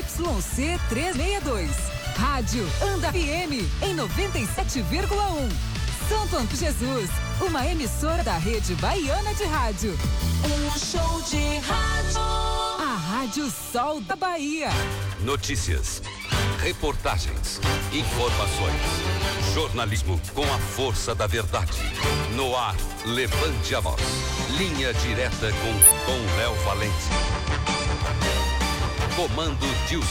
ZYC 362. Rádio Anda FM em 97,1. Santo Antônio Jesus, uma emissora da Rede Baiana de Rádio. Um show de rádio. A Rádio Sol da Bahia. Notícias, reportagens, informações, jornalismo com a força da verdade. No ar, levante a voz. Linha direta com Léo Valente. Comando Dilson.